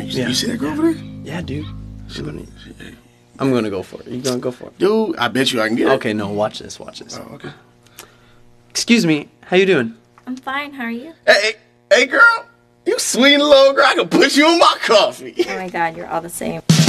You see that girl over there? Yeah, dude. I'm gonna go for it. You gonna go for it? Dude, I bet you I can get it. Okay, no, watch this. Watch this. Oh, okay. Excuse me. How you doing? I'm fine. How are you? Hey, girl. You sweet little girl. I can put you in my coffee. Oh my God, you're all the same.